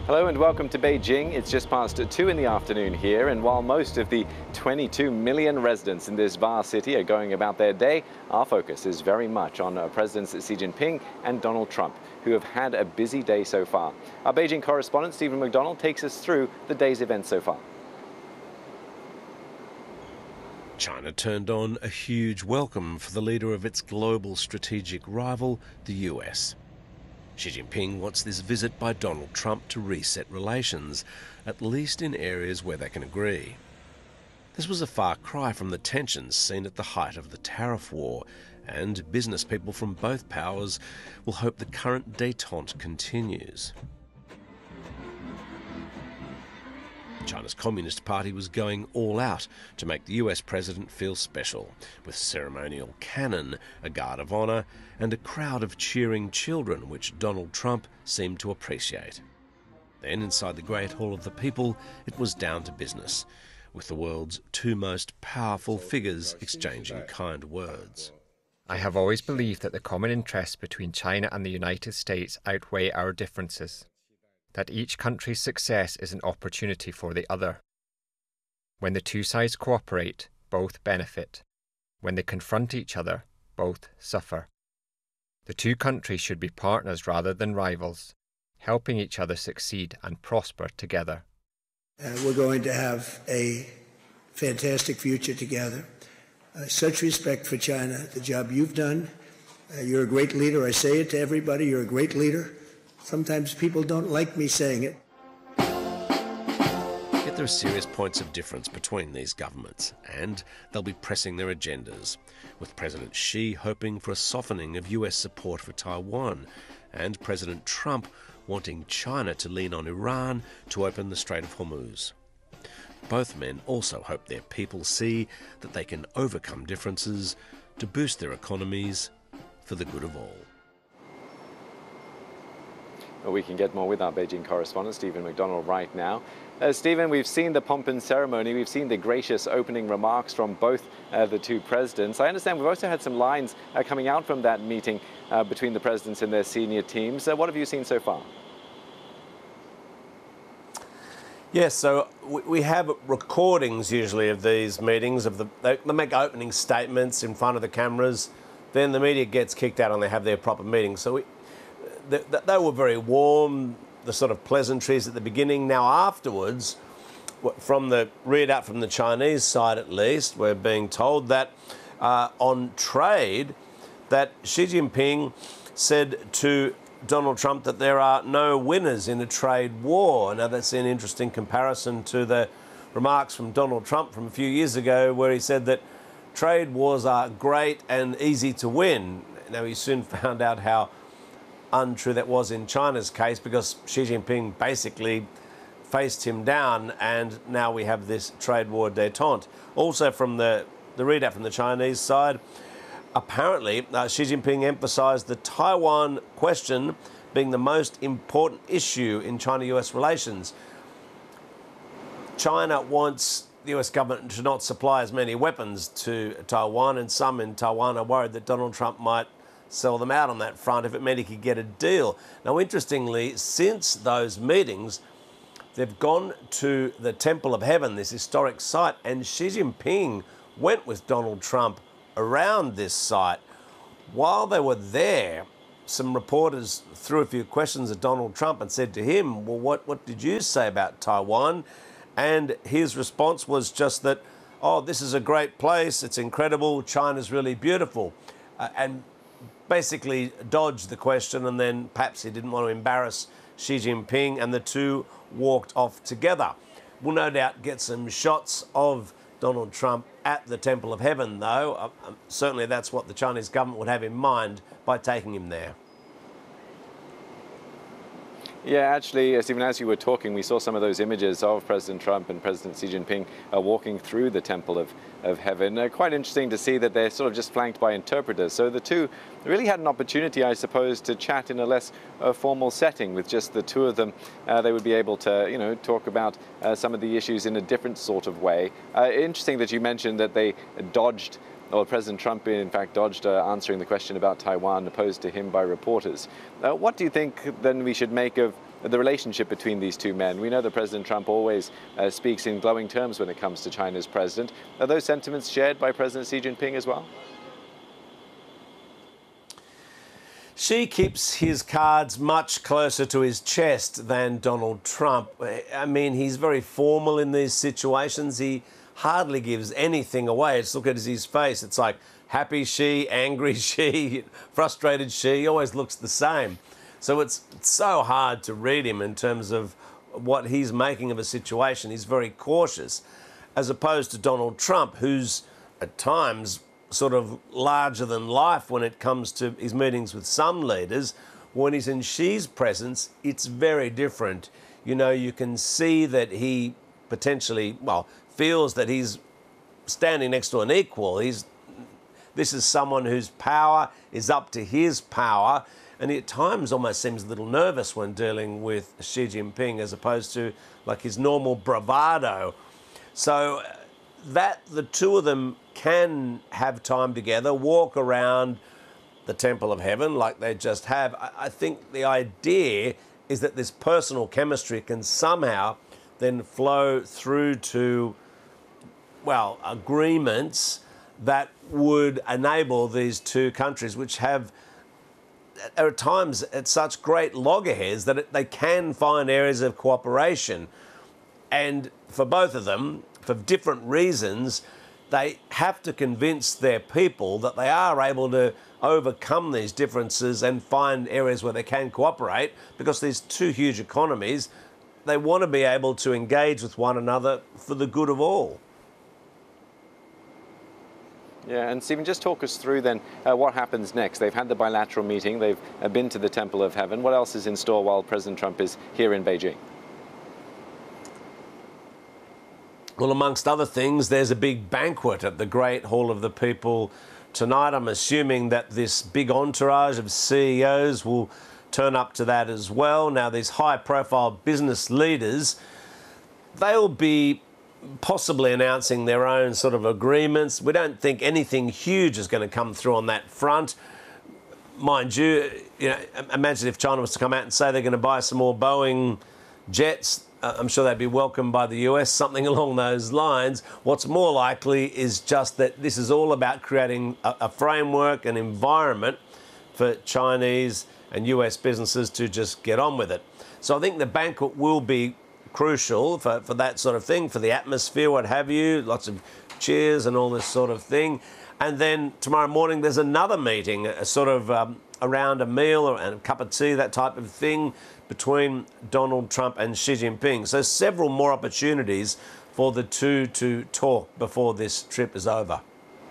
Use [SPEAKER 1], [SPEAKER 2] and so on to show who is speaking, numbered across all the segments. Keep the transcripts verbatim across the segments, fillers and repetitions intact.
[SPEAKER 1] Hello and welcome to Beijing. It's just past two in the afternoon here, and while most of the twenty-two million residents in this vast city are going about their day, our focus is very much on uh, Presidents Xi Jinping and Donald Trump, who have had a busy day so far. Our Beijing correspondent Stephen McDonald takes us through the day's events so far.
[SPEAKER 2] China turned on a huge welcome for the leader of its global strategic rival, the U S. Xi Jinping wants this visit by Donald Trump to reset relations, at least in areas where they can agree. This was a far cry from the tensions seen at the height of the tariff war, and business people from both powers will hope the current détente continues. China's Communist Party was going all out to make the U S president feel special, with ceremonial cannon, a guard of honour, and a crowd of cheering children, which Donald Trump seemed to appreciate. Then, inside the Great Hall of the People, it was down to business, with the world's two most powerful figures exchanging kind words.
[SPEAKER 3] I have always believed that the common interests between China and the United States outweigh our differences, that each country's success is an opportunity for the other. When the two sides cooperate, both benefit. When they confront each other, both suffer. The two countries should be partners rather than rivals, helping each other succeed and prosper together.
[SPEAKER 4] Uh, we're going to have a fantastic future together. Uh, such respect for China, the job you've done. Uh, you're a great leader. I say it to everybody, you're a great leader. Sometimes people don't like me saying it.
[SPEAKER 2] Yet there are serious points of difference between these governments, and they'll be pressing their agendas, with President Xi hoping for a softening of U S support for Taiwan, and President Trump wanting China to lean on Iran to open the Strait of Hormuz. Both men also hope their people see that they can overcome differences to boost their economies for the good of all.
[SPEAKER 1] Well, we can get more with our Beijing correspondent, Stephen McDonald, right now. Uh, Stephen, we've seen the pomp and ceremony. We've seen the gracious opening remarks from both uh, the two presidents. I understand we've also had some lines uh, coming out from that meeting uh, between the presidents and their senior teams. Uh, what have you seen so far?
[SPEAKER 5] Yes, so we have recordings usually of these meetings. Of the they, they make opening statements in front of the cameras. Then the media gets kicked out and they have their proper meetings. So we, they, they were very warm, the sort of pleasantries at the beginning. Now afterwards, from the readout from the Chinese side at least, we're being told that uh, on trade, that Xi Jinping said to Donald Trump that there are no winners in a trade war. Now that's an interesting comparison to the remarks from Donald Trump from a few years ago, where he said that trade wars are great and easy to win. Now he soon found out how untrue that was in China's case, because Xi Jinping basically faced him down, and now we have this trade war détente. Also from the, the readout from the Chinese side, apparently uh, Xi Jinping emphasised the Taiwan question being the most important issue in China-U S relations. China wants the U S government to not supply as many weapons to Taiwan, and some in Taiwan are worried that Donald Trump might sell them out on that front if it meant he could get a deal. Now, interestingly, since those meetings, they've gone to the Temple of Heaven, this historic site, and Xi Jinping went with Donald Trump around this site. While they were there, some reporters threw a few questions at Donald Trump and said to him, well, what, what did you say about Taiwan? And his response was just that, oh, this is a great place, it's incredible, China's really beautiful. Uh, and basically dodged the question, and then perhaps he didn't want to embarrass Xi Jinping, and the two walked off together. We'll no doubt get some shots of Donald Trump at the Temple of Heaven, though. Uh, um, certainly that's what the Chinese government would have in mind by taking him there.
[SPEAKER 1] Yeah, actually, uh, Stephen, as you were talking, we saw some of those images of President Trump and President Xi Jinping uh, walking through the Temple of, of Heaven. Uh, quite interesting to see that they're sort of just flanked by interpreters. So the two really had an opportunity, I suppose, to chat in a less uh, formal setting with just the two of them. Uh, they would be able to, you know, talk about uh, some of the issues in a different sort of way. Uh, interesting that you mentioned that they dodged Well, President Trump, in fact, dodged uh, answering the question about Taiwan posed to him by reporters. Uh, what do you think then we should make of the relationship between these two men? We know that President Trump always uh, speaks in glowing terms when it comes to China's president. Are those sentiments shared by President Xi Jinping as well?
[SPEAKER 5] Xi keeps his cards much closer to his chest than Donald Trump. I mean, he's very formal in these situations. He hardly gives anything away. Just look at his face. It's like happy Xi, angry Xi, frustrated Xi. He always looks the same. So it's, it's so hard to read him in terms of what he's making of a situation. He's very cautious, as opposed to Donald Trump, who's at times sort of larger than life when it comes to his meetings with some leaders. When he's in Xi's presence, it's very different. You know, you can see that he potentially, well, feels that he's standing next to an equal. He's, this is someone whose power is up to his power, and he at times almost seems a little nervous when dealing with Xi Jinping as opposed to like his normal bravado. So that the two of them can have time together, walk around the Temple of Heaven like they just have. I think the idea is that this personal chemistry can somehow then flow through to, well, agreements that would enable these two countries, which have at times at such great loggerheads that they can find areas of cooperation. And for both of them, for different reasons, they have to convince their people that they are able to overcome these differences and find areas where they can cooperate, because these two huge economies, they want to be able to engage with one another for the good of all.
[SPEAKER 1] Yeah, and Stephen, just talk us through then uh, what happens next. They've had the bilateral meeting, they've uh, been to the Temple of Heaven. What else is in store while President Trump is here in Beijing?
[SPEAKER 5] Well, amongst other things, there's a big banquet at the Great Hall of the People tonight. I'm assuming that this big entourage of C E Os will turn up to that as well. Now, these high-profile business leaders, they'll be possibly announcing their own sort of agreements. We don't think anything huge is going to come through on that front. Mind you, you know, imagine if China was to come out and say they're going to buy some more Boeing jets. Uh, I'm sure they'd be welcomed by the U S, something along those lines. What's more likely is just that this is all about creating a, a framework, an environment for Chinese and U S businesses to just get on with it. So I think the banquet will be crucial for, for that sort of thing, for the atmosphere, what have you, lots of cheers and all this sort of thing. And then tomorrow morning there's another meeting, a sort of um, around a meal or a cup of tea, that type of thing, between Donald Trump and Xi Jinping. So several more opportunities for the two to talk before this trip is over.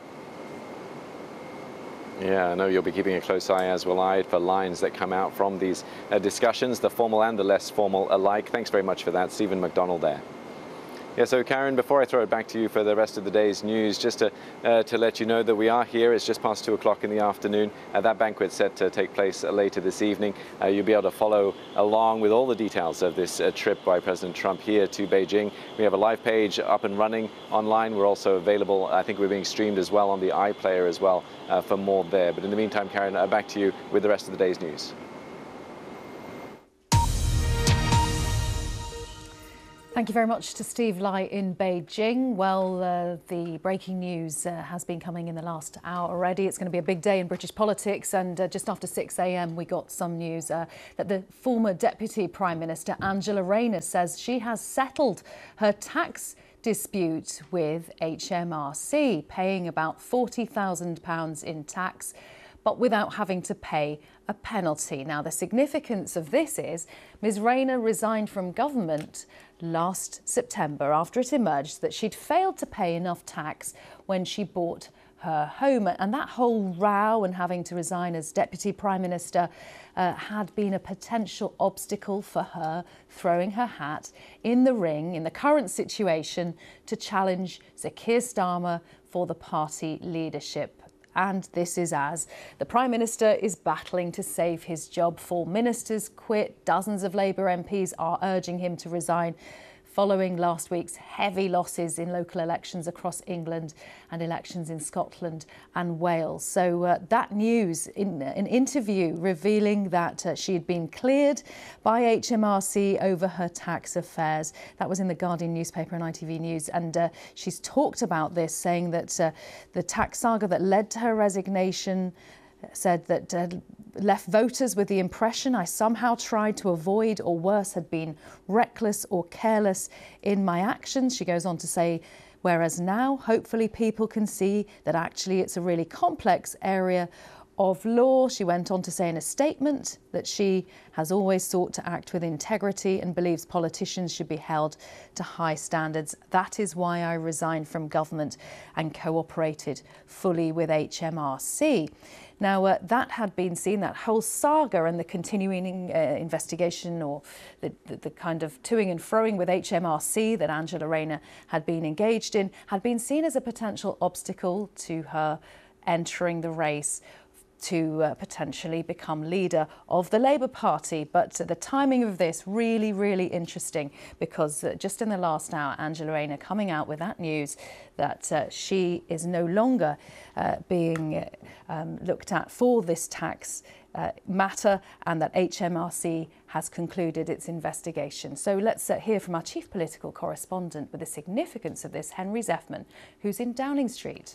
[SPEAKER 1] Yeah, I know you'll be keeping a close eye, as will I, for lines that come out from these uh, discussions, the formal and the less formal alike. Thanks very much for that, Stephen McDonald there. Yeah, so Karen, before I throw it back to you for the rest of the day's news, just to, uh, to let you know that we are here. It's just past two o'clock in the afternoon. Uh, that banquet's set to take place uh, later this evening. Uh, you'll be able to follow along with all the details of this uh, trip by President Trump here to Beijing. We have a live page up and running online. We're also available, I think we're being streamed as well on the iPlayer as well uh, for more there. But in the meantime, Karen, uh, back to you with the rest of the day's news.
[SPEAKER 6] Thank you very much to Steve Lai in Beijing. Well, uh, the breaking news uh, has been coming in the last hour already. It's going to be a big day in British politics, and uh, just after six a m we got some news uh, that the former Deputy Prime Minister Angela Rayner says she has settled her tax dispute with H M R C, paying about forty thousand pounds in tax, but without having to pay a penalty. Now, the significance of this is Miz Rayner resigned from government last September after it emerged that she'd failed to pay enough tax when she bought her home. And that whole row and having to resign as Deputy Prime Minister uh, had been a potential obstacle for her throwing her hat in the ring in the current situation to challenge Sir Keir Starmer for the party leadership. And this is as the Prime Minister is battling to save his job. Four ministers quit. Dozens of Labour M Ps are urging him to resign. following last week's heavy losses in local elections across England and elections in Scotland and Wales. So uh, that news, in an interview revealing that uh, she had been cleared by H M R C over her tax affairs. That was in the Guardian newspaper and I T V News. And uh, she's talked about this, saying that uh, the tax saga that led to her resignation said that uh, left voters with the impression I somehow tried to avoid, or worse, had been reckless or careless in my actions. She goes on to say, whereas now, hopefully people can see that actually it's a really complex area of law. She went on to say in a statement that she has always sought to act with integrity and believes politicians should be held to high standards. That is why I resigned from government and cooperated fully with H M R C. Now, uh, that had been seen, that whole saga and the continuing uh, investigation, or the, the, the kind of toing and froing with H M R C that Angela Rayner had been engaged in, had been seen as a potential obstacle to her entering the race to uh, potentially become leader of the Labour Party. But uh, the timing of this really, really interesting, because uh, just in the last hour, Angela Rayner coming out with that news that uh, she is no longer uh, being um, looked at for this tax uh, matter, and that H M R C has concluded its investigation. So let's uh, hear from our chief political correspondent with the significance of this, Henry Zeffman, who's in Downing Street.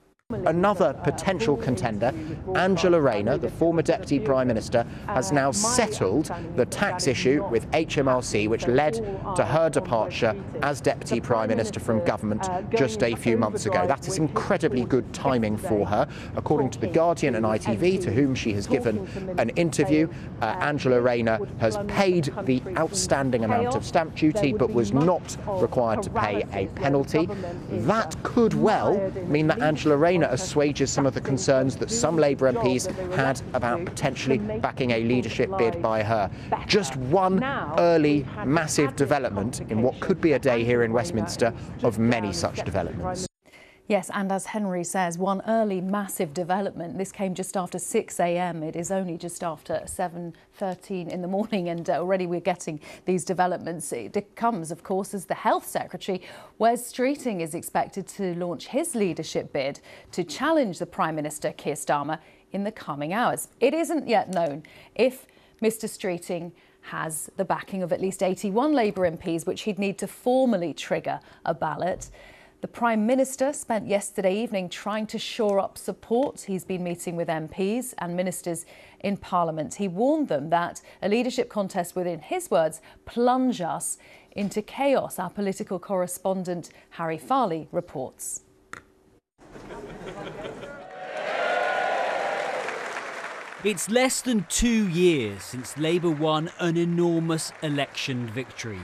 [SPEAKER 7] Another potential contender, Angela Rayner, the former Deputy Prime Minister, has now settled the tax issue with H M R C, which led to her departure as Deputy Prime Minister from government just a few months ago. That is incredibly good timing for her. According to The Guardian and I T V, to whom she has given an interview, uh, Angela Rayner has paid the outstanding amount of stamp duty but was not required to pay a penalty. That could well mean that Angela Rayner assuages some of the concerns that some Labour M Ps had about potentially backing a leadership bid by her. Just one early massive development in what could be a day here in Westminster of many such developments.
[SPEAKER 6] Yes, and as Henry says, one early massive development. This came just after six a m It is only just after seven thirteen in the morning, and already we're getting these developments. It comes, of course, as the Health Secretary, Wes Streeting, is expected to launch his leadership bid to challenge the Prime Minister, Keir Starmer, in the coming hours. It isn't yet known if Mr Streeting has the backing of at least eighty-one Labour M Ps, which he'd need to formally trigger a ballot. The Prime Minister spent yesterday evening trying to shore up support. He's been meeting with M Ps and ministers in Parliament. He warned them that a leadership contest would, in his words, plunge us into chaos. Our political correspondent Harry Farley reports.
[SPEAKER 8] It's less than two years since Labour won an enormous election victory.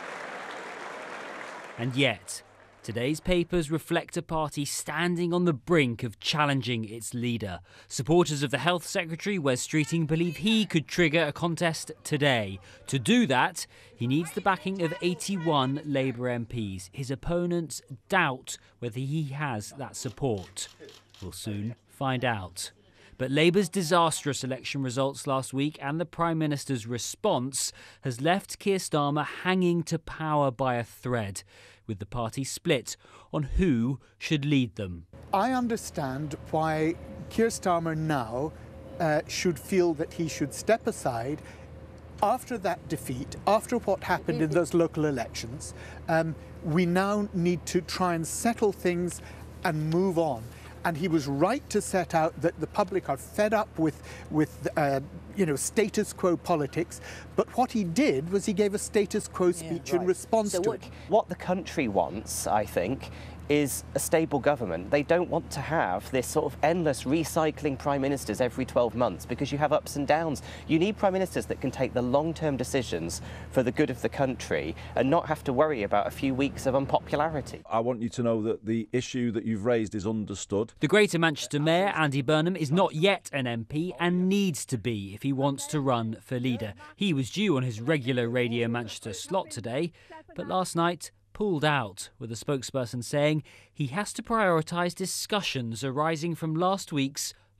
[SPEAKER 8] And yet, today's papers reflect a party standing on the brink of challenging its leader. Supporters of the Health Secretary, Wes Streeting, believe he could trigger a contest today. To do that, he needs the backing of eighty-one Labour M Ps. His opponents doubt whether he has that support. We'll soon find out. But Labour's disastrous election results last week and the Prime Minister's response has left Keir Starmer hanging to power by a thread, with the party split on who should lead them.
[SPEAKER 9] I understand why Keir Starmer now uh, should feel that he should step aside after that defeat, after what happened in those local elections. Um, we now need to try and settle things and move on. And he was right to set out that the public are fed up with, with uh, you know, status quo politics. But what he did was he gave a status quo speech yeah, right. in response
[SPEAKER 10] so
[SPEAKER 9] to
[SPEAKER 10] what,
[SPEAKER 9] it.
[SPEAKER 10] What the country wants, I think, is a stable government. They don't want to have this sort of endless recycling prime ministers every twelve months, because you have ups and downs. You need prime ministers that can take the long-term decisions for the good of the country and not have to worry about a few weeks of unpopularity.
[SPEAKER 11] I want you to know that the issue that you've raised is understood.
[SPEAKER 8] The Greater Manchester Mayor, Andy Burnham, is not yet an M P and needs to be if he wants to run for leader. He was due on his regular Radio Manchester slot today, but last night pulled out, with a spokesperson saying he has to prioritise discussions arising from last week's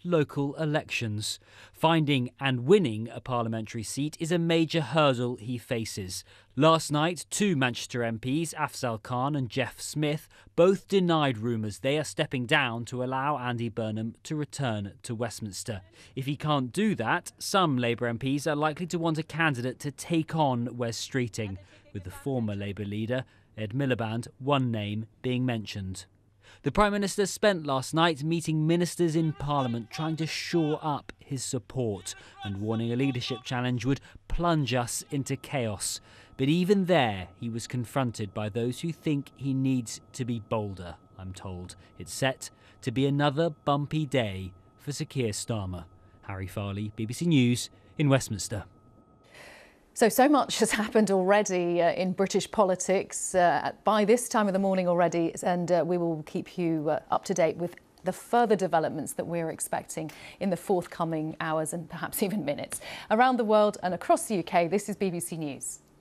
[SPEAKER 8] local elections. Finding and winning a parliamentary seat is a major hurdle he faces. Last night, two Manchester M Ps, Afzal Khan and Jeff Smith, both denied rumours they are stepping down to allow Andy Burnham to return to Westminster. If he can't do that, some Labour M Ps are likely to want a candidate to take on Wes Streeting, with the former Labour leader, Ed Miliband, one name being mentioned. The Prime Minister spent last night meeting ministers in Parliament trying to shore up his support and warning a leadership challenge would plunge us into chaos. But even there, he was confronted by those who think he needs to be bolder, I'm told. It's set to be another bumpy day for Sir Keir Starmer. Harry Farley, B B C News in Westminster.
[SPEAKER 6] So, so much has happened already uh, in British politics uh, by this time of the morning already, and uh, we will keep you uh, up to date with the further developments that we're expecting in the forthcoming hours and perhaps even minutes. Around the world and across the U K, this is B B C News.